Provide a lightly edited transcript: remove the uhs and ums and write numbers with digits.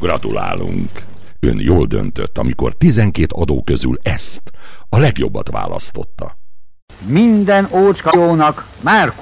Gratulálunk! Ön jól döntött, amikor 12 adó közül ezt, a legjobbat választotta. Minden ócska jónak Márkus.